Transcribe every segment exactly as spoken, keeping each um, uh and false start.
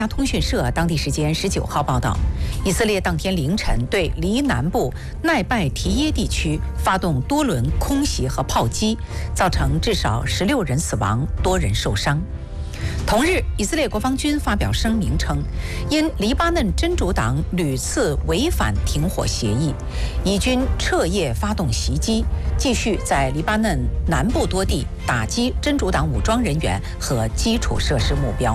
通讯社当地时间十九号报道，以色列当天凌晨对黎南部奈拜提耶地区发动多轮空袭和炮击，造成至少十六人死亡，多人受伤。同日，以色列国防军发表声明称，因黎巴嫩真主党屡次违反停火协议，以军彻夜发动袭击，继续在黎巴嫩南部多地打击真主党武装人员和基础设施目标。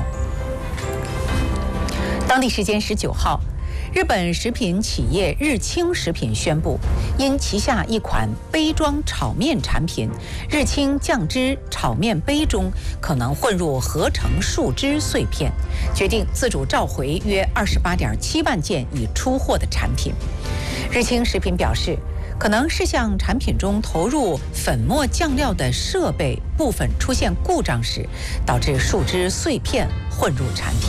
当地时间十九号，日本食品企业日清食品宣布，因旗下一款杯装炒面产品日清酱汁炒面杯中可能混入合成树脂碎片，决定自主召回约二十八点七万件已出货的产品。日清食品表示，可能是向产品中投入粉末酱料的设备部分出现故障时，导致树脂碎片混入产品。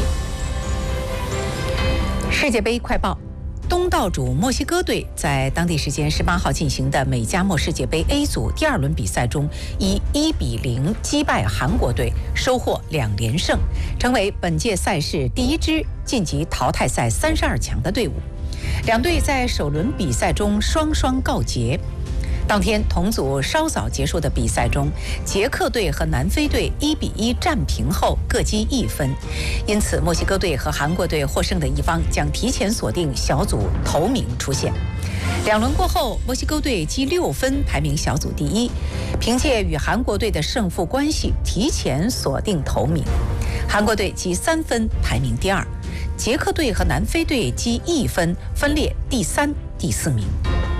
世界杯快报：东道主墨西哥队在当地时间十八号进行的美加墨世界杯 A 组第二轮比赛中，以一比零击败韩国队，收获两连胜，成为本届赛事第一支晋级淘汰赛三十二强的队伍。两队在首轮比赛中双双告捷。当天同组稍早结束的比赛中，捷克队和南非队一比一战平后各积一分，因此墨西哥队和韩国队获胜的一方将提前锁定小组头名出线。两轮过后，墨西哥队积六分排名小组第一，凭借与韩国队的胜负关系提前锁定头名。韩国队积三分排名第二，捷克队和南非队积一分分列第三、第四名。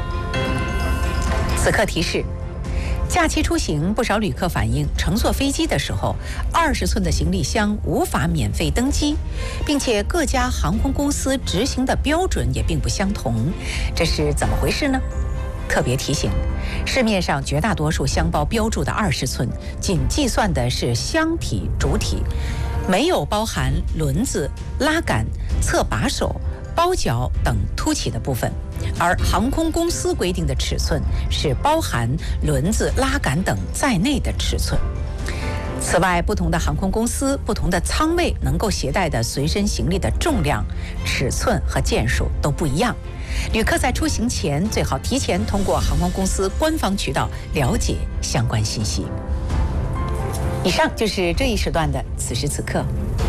此刻提示：假期出行，不少旅客反映，乘坐飞机的时候，二十寸的行李箱无法免费登机，并且各家航空公司执行的标准也并不相同，这是怎么回事呢？特别提醒，市面上绝大多数箱包标注的二十寸，仅计算的是箱体主体，没有包含轮子、拉杆、侧把手、包角等凸起的部分，而航空公司规定的尺寸是包含轮子、拉杆等在内的尺寸。此外，不同的航空公司、不同的舱位能够携带的随身行李的重量、尺寸和件数都不一样。旅客在出行前最好提前通过航空公司官方渠道了解相关信息。以上就是这一时段的此时此刻。